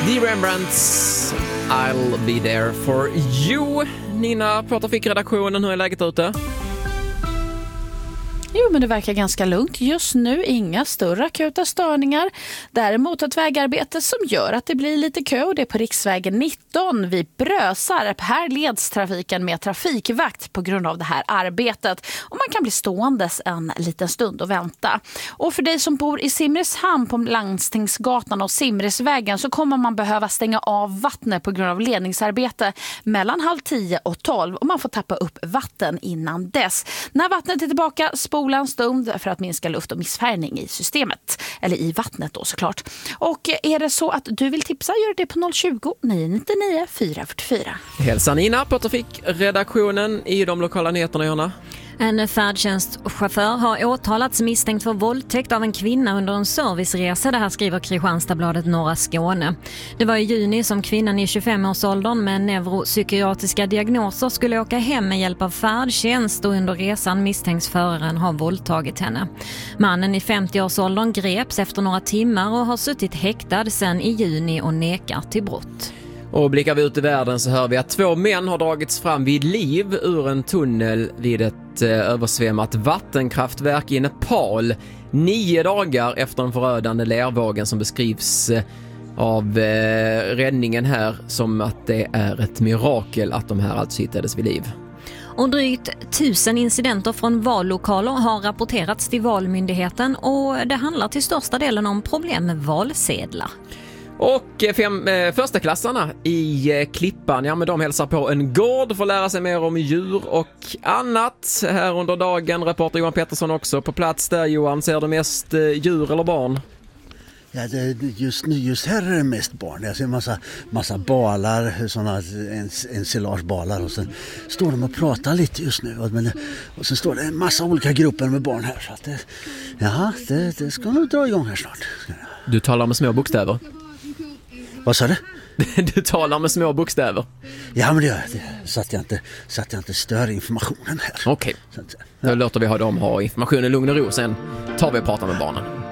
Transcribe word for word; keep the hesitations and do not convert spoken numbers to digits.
The Rembrandts, I'll be there for you. Nina, pratar fick redaktionen, hur är läget ute? Jo, men det verkar ganska lugnt. Just nu inga större akuta störningar. Däremot ett vägarbete som gör att det blir lite kö. Det är på riksvägen nitton vid Brösarp. Här leds trafiken med trafikvakt på grund av det här arbetet. Och man kan bli ståendes en liten stund och vänta. Och för dig som bor i Simrishamn på Landstingsgatan och Simrisvägen så kommer man behöva stänga av vattnet på grund av ledningsarbete mellan halv tio och tolv. Och man får tappa upp vatten innan dess. När vattnet är tillbaka, spola en stund för att minska luft- och missfärgning i systemet. Eller i vattnet då såklart. Och är det så att du vill tipsa, gör det på noll tjugo, nio nio nio, fyra fyra fyra. Hälsa Nina, Påterfick redaktionen i de lokala nyheterna, Jonna. En färdtjänstchaufför har åtalats misstänkt för våldtäkt av en kvinna under en serviceresa. Det här skriver Kristianstadsbladet Norra Skåne. Det var i juni som kvinnan i tjugofemårsåldern med neuropsykiatriska diagnoser skulle åka hem med hjälp av färdtjänst och under resan misstänks föraren ha våldtagit henne. Mannen i femtioårsåldern greps efter några timmar och har suttit häktad sedan i juni och nekar till brott. Och blickar vi ut i världen så hör vi att två män har dragits fram vid liv ur en tunnel vid ett eh, översvämmat vattenkraftverk i Nepal. Nio dagar efter den förödande lervågen som beskrivs eh, av eh, räddningen här som att det är ett mirakel att de här alltså hittades vid liv. Och drygt tusen incidenter från vallokaler har rapporterats till Valmyndigheten och det handlar till största delen om problem med valsedlar. Och fem, eh, första klassarna i eh, Klippan, ja men de hälsar på en gård för att lära sig mer om djur och annat. Här under dagen reporter Johan Pettersson också på plats där. Johan, ser du mest eh, djur eller barn? Ja, det, just nu just här är det mest barn. Jag ser en massa, massa balar, sådana ensilagebalar och sen står de och pratar lite just nu. Men, och sen står det en massa olika grupper med barn här. Så att det, ja, det, det ska nog dra igång här snart. Du talar med små bokstäver. Vad sa du? Du talar med små bokstäver. Ja, men det gör jag. Så att jag inte, så att jag inte stör informationen här. Okej, okay. Då låter vi ha dem ha informationen lugn och ro. Sen tar vi och pratar med barnen.